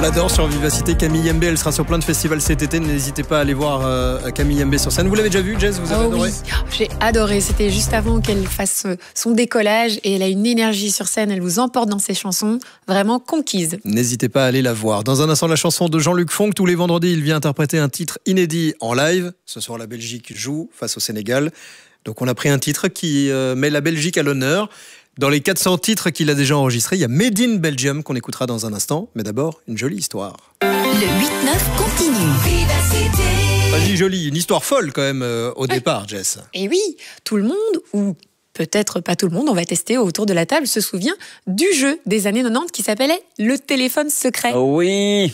l'adore sur Vivacité. Camille Mbé, elle sera sur plein de festivals cet été. N'hésitez pas à aller voir Camille Mbé sur scène. Vous l'avez déjà vu, Jess? Vous avez adoré? Oui, j'ai adoré. C'était juste avant qu'elle fasse son décollage et elle a une énergie sur scène. Elle vous emporte dans ses chansons, vraiment conquise. N'hésitez pas à aller la voir. Dans un instant, la chanson de Jean-Luc Fonck. Tous les vendredis, il vient interpréter un titre inédit en live. Ce soir, la Belgique joue face au Sénégal. Donc on a pris un titre qui met la Belgique à l'honneur. Dans les 400 titres qu'il a déjà enregistrés, il y a Made in Belgium qu'on écoutera dans un instant. Mais d'abord, une jolie histoire. Le 8-9 continue. Vas-y, jolie, une histoire folle quand même au départ, Jess. Et oui, tout le monde, ou peut-être pas tout le monde, on va tester autour de la table, se souvient du jeu des années 90 qui s'appelait le téléphone secret. Oh oui.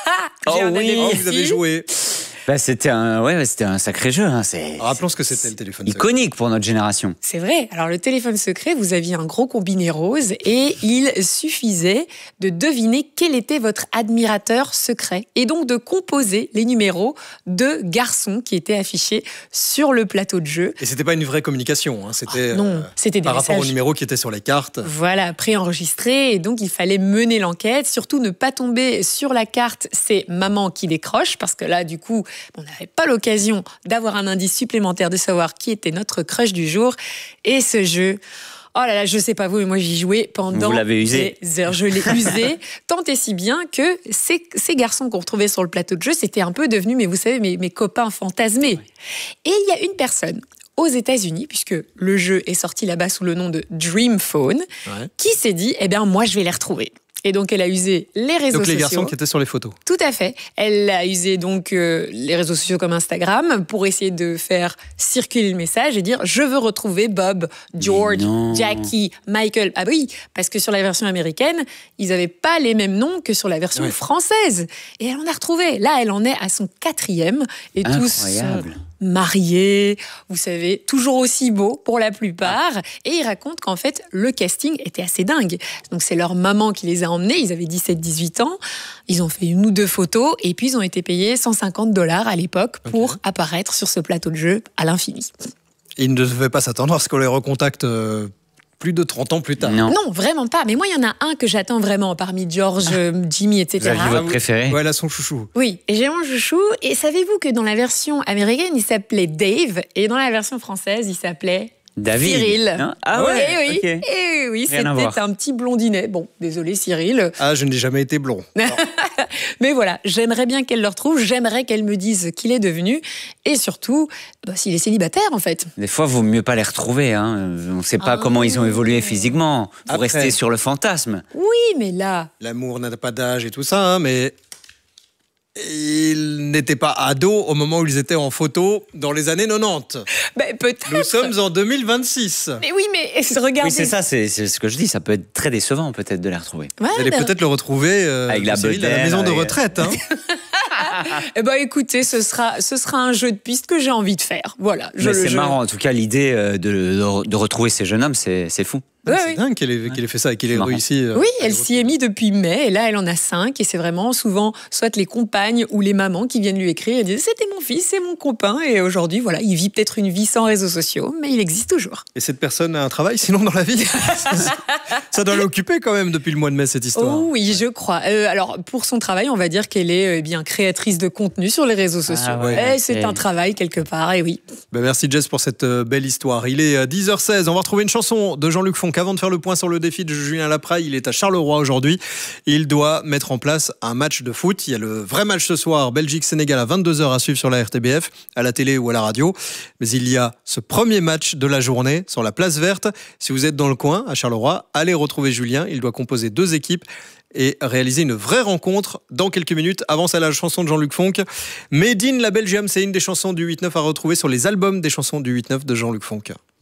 Vous avez joué. C'était un sacré jeu. Hein. Rappelons ce que c'était le téléphone secret. Iconique pour notre génération. C'est vrai. Alors, le téléphone secret, vous aviez un gros combiné rose et il suffisait de deviner quel était votre admirateur secret et donc de composer les numéros de garçons qui étaient affichés sur le plateau de jeu. Et c'était pas une vraie communication. Hein. C'était, c'était des par messages. rapport aux numéros qui étaient sur les cartes. Voilà, préenregistrés. Et donc, il fallait mener l'enquête. Surtout, ne pas tomber sur la carte, c'est maman qui décroche. Parce que là, du coup, on n'avait pas l'occasion d'avoir un indice supplémentaire de savoir qui était notre crush du jour. Et ce jeu, oh là là, je sais pas vous, mais moi j'y jouais pendant Vous l'avez usé. des heures. Je l'ai usé, tant et si bien que ces garçons qu'on retrouvait sur le plateau de jeu, c'était un peu devenu, mais vous savez, mes copains fantasmés. Ouais. Et il y a une personne aux États-Unis, puisque le jeu est sorti là-bas sous le nom de Dream Phone, qui s'est dit, moi je vais les retrouver. Et donc, elle a usé les réseaux sociaux. Donc, les garçons qui étaient sur les photos. Tout à fait. Elle a usé donc les réseaux sociaux comme Instagram pour essayer de faire circuler le message et dire « Je veux retrouver Bob, George, Jackie, Michael ». Ah oui, parce que sur la version américaine, ils n'avaient pas les mêmes noms que sur la version française. Et elle en a retrouvé. Là, elle en est à son 4e. Et tous sont mariés, vous savez, toujours aussi beaux pour la plupart. Et ils racontent qu'en fait, le casting était assez dingue. Donc, c'est leur maman qui les a emmenés. Ils avaient 17-18 ans. Ils ont fait 1 ou 2 photos. Et puis, ils ont été payés $150 à l'époque pour apparaître sur ce plateau de jeu à l'infini. Ils ne devaient pas s'attendre à ce qu'on les recontacte plus de 30 ans plus tard. Non, vraiment pas. Mais moi, il y en a un que j'attends vraiment parmi George, Jimmy, etc. Vous aviez votre préféré? Ouais, elle a son chouchou. Oui, et j'ai mon chouchou. Et savez-vous que dans la version américaine, il s'appelait Dave. Et dans la version française, il s'appelait David. Cyril. Non? Ah ouais, oui. Okay. Et oui, c'était un petit blondinet. Bon, désolé Cyril. Ah, je n'ai jamais été blond. Mais voilà, j'aimerais bien qu'elle le retrouve, j'aimerais qu'elle me dise qu'il est devenu, et surtout, s'il est célibataire en fait. Des fois, il vaut mieux pas les retrouver. Hein. On ne sait pas comment ils ont évolué physiquement. Il faut rester sur le fantasme. Oui, mais là... L'amour n'a pas d'âge et tout ça, hein, mais... Ils n'étaient pas ados au moment où ils étaient en photo dans les années 90. Peut-être. Nous sommes en 2026. Mais oui, mais regardez. Oui, c'est ça, c'est ce que je dis. Ça peut être très décevant peut-être de les retrouver. Ouais, vous allez peut-être le retrouver avec la Cyril, à la maison de retraite. Hein. Écoutez, ce sera un jeu de piste que j'ai envie de faire. Voilà. C'est marrant, en tout cas, l'idée de retrouver ces jeunes hommes, c'est fou. C'est dingue qu'elle ait fait ça et qu'elle ait réussi. Oui, elle s'y est mise depuis mai et là elle en a 5 et c'est vraiment souvent soit les compagnes ou les mamans qui viennent lui écrire et disent c'était mon fils, c'est mon copain et aujourd'hui voilà, il vit peut-être une vie sans réseaux sociaux mais il existe toujours. Et cette personne a un travail sinon dans la vie? Ça doit l'occuper quand même depuis le mois de mai cette histoire. Oh oui, je crois. Alors pour son travail, on va dire qu'elle est bien créatrice de contenu sur les réseaux sociaux. C'est un travail quelque part et oui. Merci Jess pour cette belle histoire. Il est 10h16, on va retrouver une chanson de Jean-Luc Fonck. Avant de faire le point sur le défi de Julien Lapraille, il est à Charleroi aujourd'hui. Il doit mettre en place un match de foot. Il y a le vrai match ce soir, Belgique-Sénégal à 22h à suivre sur la RTBF, à la télé ou à la radio. Mais il y a ce premier match de la journée sur la place verte. Si vous êtes dans le coin, à Charleroi, allez retrouver Julien. Il doit composer 2 équipes et réaliser une vraie rencontre dans quelques minutes. Avant ça, la chanson de Jean-Luc Fonck. Made in la Belgium, c'est une des chansons du 8-9 à retrouver sur les albums des chansons du 8-9 de Jean-Luc Fonck.